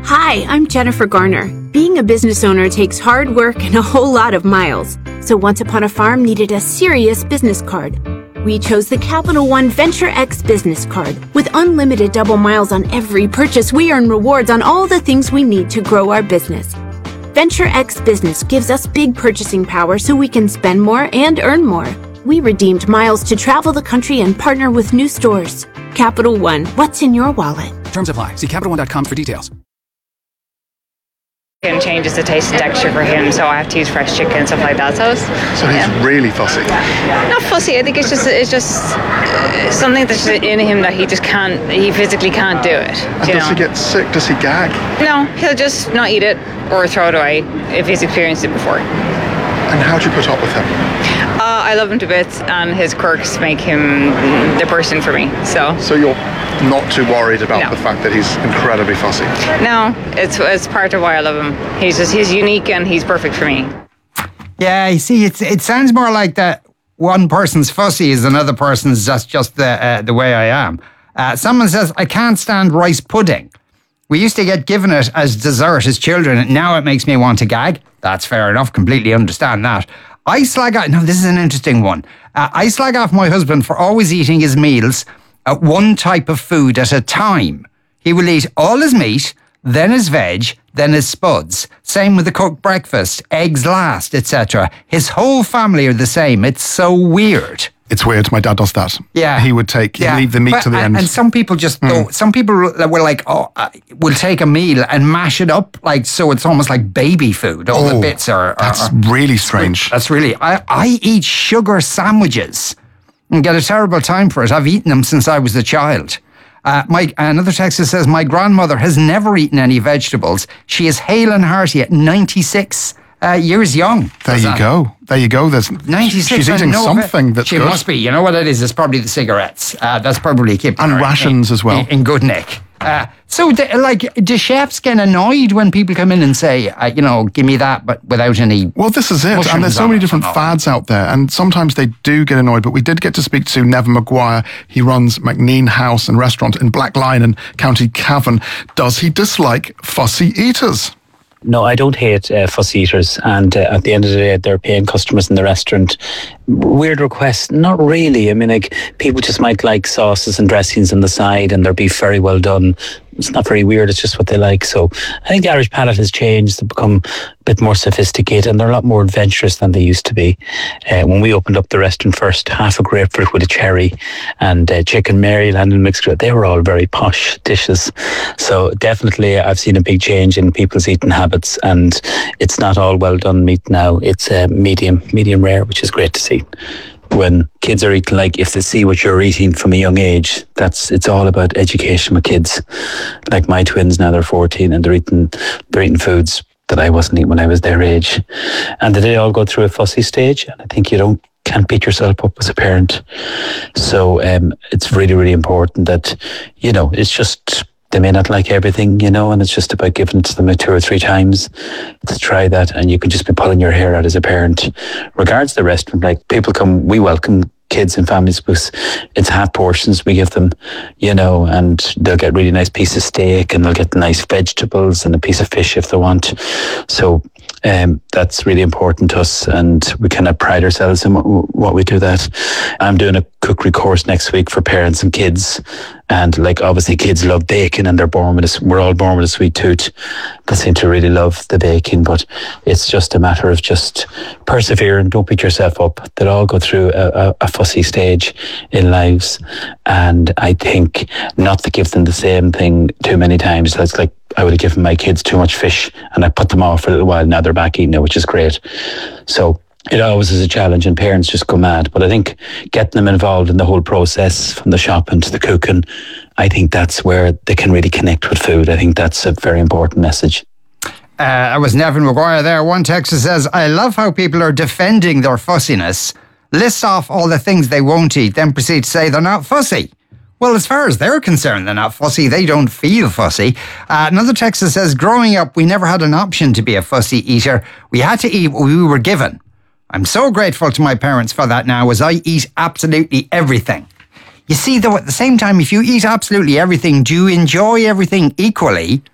Hi, I'm Jennifer Garner. Being a business owner takes hard work and a whole lot of miles. So Once Upon a Farm needed a serious business card. We chose the Capital One Venture X business card. With unlimited double miles on every purchase, we earn rewards on all the things we need to grow our business. Venture X Business gives us big purchasing power so we can spend more and earn more. We redeemed miles to travel the country and partner with new stores. Capital One, what's in your wallet? Terms apply. See CapitalOne.com for details. And changes the taste and texture for him, so I have to use fresh chicken and stuff like that. So he's really fussy. Not fussy. I think it's just something that's in him that he physically can't do it. And does he get sick? Does he gag? No, he'll just not eat it or throw it away if he's experienced it before. And how do you put up with him? I love him to bits, and his quirks make him the person for me. So you're not too worried about the fact that he's incredibly fussy? No, it's part of why I love him. He's unique and he's perfect for me. Yeah, you see, it sounds more like that one person's fussy is another person's just the way I am. Someone says, I can't stand rice pudding. We used to get given it as dessert as children, and now it makes me want to gag. That's fair enough, completely understand that. I slag off, now this is an interesting one. I slag off my husband for always eating his meals at one type of food at a time. He will eat all his meat, then his veg, then his spuds. Same with the cooked breakfast, eggs last, etc. His whole family are the same. It's so weird. It's weird. My dad does that. Yeah. He'd leave the meat to the end. And some people just don't. Some people were like, we'll take a meal and mash it up, like, so it's almost like baby food. All the bits are... That's really strange. That's really... I eat sugar sandwiches and get a terrible time for it. I've eaten them since I was a child. Another texter says, my grandmother has never eaten any vegetables. She is hale and hearty at 96 years young. There you go. There's 96. She's eating something that's she good. She must be. You know what it is? It's probably the cigarettes. That's probably keeping and her rations as well. In good nick. Do chefs get annoyed when people come in and say, give me that, but without any... Well, this is it. And there's so many different fads out there, and sometimes they do get annoyed, but we did get to speak to Nevin Maguire. He runs McNean House and Restaurant in Black Lion in County Cavan. Does he dislike fussy eaters? No, I don't hate fussy eaters, and at the end of the day, they're paying customers in the restaurant. Weird requests? Not really. I mean, like, people just might like sauces and dressings on the side, and their beef very well done. It's not very weird, it's just what they like. So I think the Irish palate has changed. They've become a bit more sophisticated, and they're a lot more adventurous than they used to be. When we opened up the restaurant first, half a grapefruit with a cherry and chicken Maryland and mixed with it, they were all very posh dishes. So definitely I've seen a big change in people's eating habits, and it's not all well done meat now. It's medium rare, which is great to see. When kids are eating, like, if they see what you're eating from a young age, it's all about education with kids. Like my twins now, they're 14 and they're eating foods that I wasn't eating when I was their age. And they all go through a fussy stage, and I think you can't beat yourself up as a parent. So it's really, really important that, it's just... They may not like everything, and it's just about giving it to them 2 or 3 times to try that, and you can just be pulling your hair out as a parent. Regards the restaurant, like, people come, we welcome kids and families because it's half portions we give them, and they'll get really nice piece of steak, and they'll get nice vegetables and a piece of fish if they want. So that's really important to us, and we kind of pride ourselves in what we do that. I'm doing a cookery course next week for parents and kids, and obviously kids love bacon, and we're all born with a sweet tooth. They seem to really love the bacon, but it's just a matter of just persevering. Don't beat yourself up. They'll all go through a fussy stage in lives, and I think not to give them the same thing too many times. That's like, I would have given my kids too much fish and I put them off for a little while. Now they're back eating it, which is great. So it always is a challenge, and parents just go mad. But I think getting them involved in the whole process, from the shopping to the cooking, I think that's where they can really connect with food. I think that's a very important message. I was Nevin Maguire there. One texter says, I love how people are defending their fussiness, list off all the things they won't eat, then proceed to say they're not fussy. Well, as far as they're concerned, they're not fussy. They don't feel fussy. Another texter says, growing up, we never had an option to be a fussy eater. We had to eat what we were given. I'm so grateful to my parents for that now, as I eat absolutely everything. You see, though, at the same time, if you eat absolutely everything, do you enjoy everything equally?